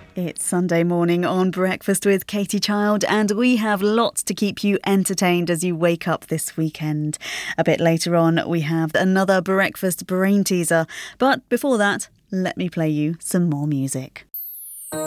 It's Sunday morning on Breakfast with Katie Child, and we have lots to keep you entertained as you wake up this weekend. A bit later on, we have another breakfast brain teaser. But before that, let me play you some more music.